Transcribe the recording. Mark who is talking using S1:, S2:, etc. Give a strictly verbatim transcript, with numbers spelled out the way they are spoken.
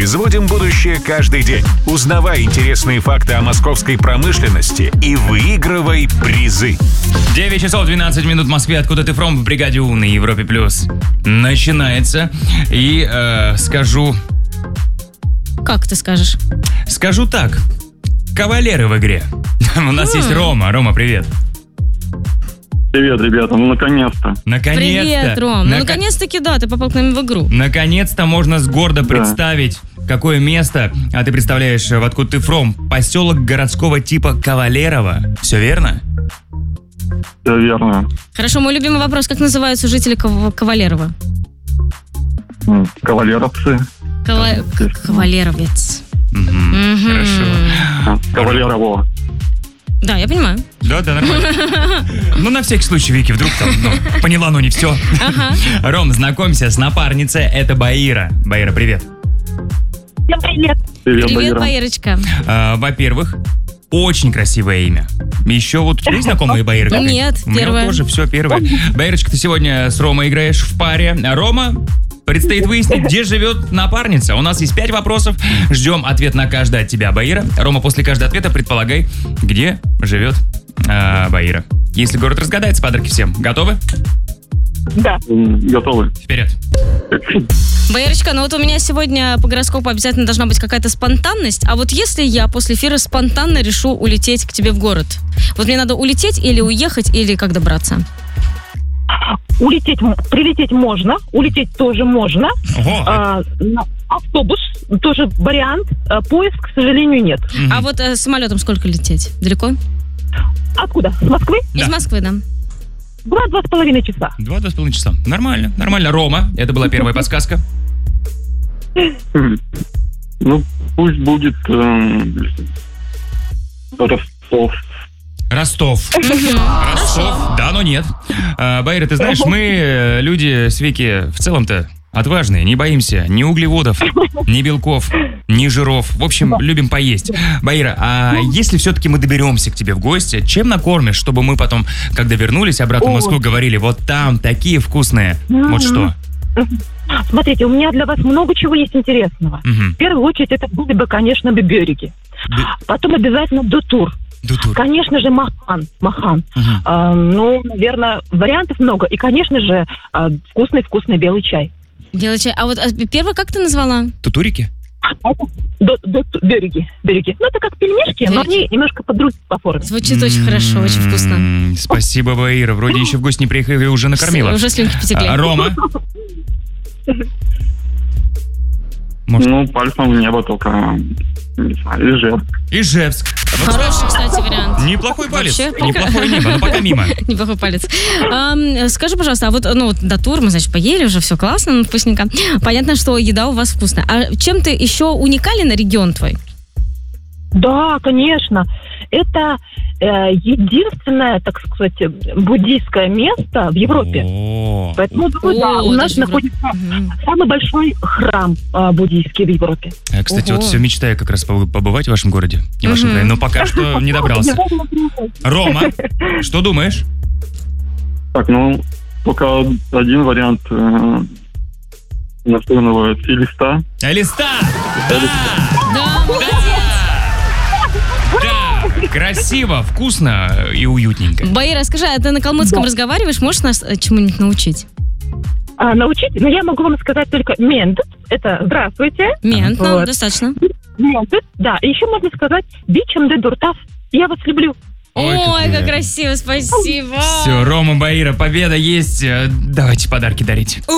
S1: производим будущее каждый день. Узнавай интересные факты о московской промышленности и выигрывай призы.
S2: девять часов двенадцать минут в Москве. Откуда ты фром в бригаде У на Европе Плюс? Начинается. И э, скажу...
S3: Как ты скажешь?
S2: Скажу так. Кавалеры в игре. У нас есть Рома. Рома, привет.
S4: Привет, ребята, ну наконец-то.
S2: Наконец-то.
S3: Привет, Ром. Ну,
S2: Нак-
S3: наконец-таки, да, ты попал к нам в игру.
S2: Наконец-то можно с гордо
S4: Да.
S2: представить, какое место, а ты представляешь, в откуда ты фром, поселок городского типа Кавалерово. Все верно?
S4: Все верно.
S3: Хорошо, мой любимый вопрос. Как называются жители Кав- Кавалерова?
S4: М, Кавалеровцы.
S3: Кава- Кавалеровец.
S2: Мгм.
S3: Мгм.
S2: Хорошо.
S4: А, Кавалерово.
S3: Да, я понимаю.
S2: Да, да, нормально. Ну, на всякий случай, Вики, вдруг там, ну, поняла, но не все.
S3: Ага.
S2: Ром, знакомься с напарницей, это Баира. Баира, привет.
S5: Всем привет.
S4: Привет,
S3: Привет,
S4: Баира.
S3: Баирочка.
S2: А, во-первых, очень красивое имя. Еще вот у тебя есть знакомые Баиры? какие-то?
S3: Нет,
S2: У меня
S3: первая.
S2: тоже все первое. Баирочка, ты сегодня с Ромой играешь в паре. А Рома, предстоит выяснить, где живет напарница. У нас есть пять вопросов. Ждем ответ на каждый от тебя, Баира. Рома, после каждого ответа предполагай, где живет а, Баира. Если город разгадается, подарки всем. Готовы?
S5: Да.
S4: М, Готовы?
S2: Вперед.
S3: Баирочка, ну вот у меня сегодня по гороскопу обязательно должна быть какая-то спонтанность. А вот если я после эфира спонтанно решу улететь к тебе в город? Вот мне надо улететь или уехать, или как добраться?
S5: Улететь, м- прилететь можно, улететь тоже можно.
S2: Ого.
S5: А, на автобус тоже вариант. А, поезд, к сожалению, нет.
S2: Мгм.
S3: А вот э, самолетом сколько лететь? Далеко?
S5: Откуда? С Москвы?
S2: Да.
S3: Из Москвы, да.
S5: Два-два с половиной часа.
S2: Два, два с половиной часа. Нормально, нормально. Рома, это была первая подсказка.
S4: М, Ну, пусть будет эм, Ростов.
S2: Ростов. Ростов, да, но нет. А, Баира, ты знаешь, мы, э, люди с Вики, в целом-то отважные, не боимся ни углеводов, ни белков, ни жиров. В общем, любим поесть. Баира, а если все-таки мы доберемся к тебе в гости, чем накормишь, чтобы мы потом, когда вернулись обратно в
S5: О.
S2: Москву, говорили, вот там такие вкусные. Вот что.
S5: Смотрите, у меня для вас много чего есть интересного.
S2: Мгм.
S5: В первую очередь, это были бы, конечно, береги.
S2: Бе-
S5: Потом обязательно Дотур.
S2: Дутур.
S5: Конечно же, Махан. Махан.
S2: Мгм.
S5: А, ну, наверное, вариантов много. И, конечно же, а, вкусный-вкусный белый чай.
S3: Делай чай. А вот а, первое, как ты назвала?
S2: Тутурики?
S5: До, до- береги, береги. Ну, это как пельмешки, но
S3: Береги.
S5: они немножко по другой по форме.
S3: Звучит очень хорошо, очень вкусно.
S2: М, Спасибо, Баира. Вроде еще в гости не приехали и уже накормила.
S3: Уже слюнки потекли.
S2: А, Рома? Может,
S4: Ну, пальцем в небо только, не знаю, Ижевск.
S2: Ижевск. Вот
S3: Хороший, кстати, вариант.
S2: неплохой палец.
S3: Вообще,
S2: Неплохое небо, но пока мимо.
S3: Неплохой палец. Ам, скажи, пожалуйста, а вот, ну, вот до тур мы, значит, поели, уже все классно, ну, вкусненько. Понятно, что еда у вас вкусная. А чем ты еще уникален, регион твой?
S5: Да, конечно. Это э, единственное, так сказать, буддийское место в Европе.
S2: О,
S5: Поэтому, думаю, да,
S3: О,
S5: у нас
S3: даже в Европе.
S5: находится
S3: Мгм.
S5: самый большой храм э, буддийский в Европе.
S2: Я, кстати,
S3: Ого.
S2: вот все мечтаю как раз побы- побывать в вашем городе и в вашем
S3: Мгм.
S2: крае, но пока что не добрался. Рома, что думаешь?
S4: Так, ну, только один вариант э, настойного листа.
S2: Элиста! Да!
S3: Да, молодец.
S2: Да! Красиво, вкусно и уютненько.
S3: Баира, скажи, а ты на калмыцком
S5: Да.
S3: разговариваешь? Можешь нас э, чему-нибудь научить?
S5: А, научить? Но я могу вам сказать только мент. Это здравствуйте.
S3: Мент, ну,
S5: Вот.
S3: достаточно.
S5: Мент. Да, и еще можно сказать бичем де дуртав. Я вас люблю.
S2: Ой,
S3: Ой,
S2: как
S3: как,
S2: приятно.
S3: красиво, спасибо.
S2: Все, Рома, Баира, победа есть. Э, Давайте подарки дарить.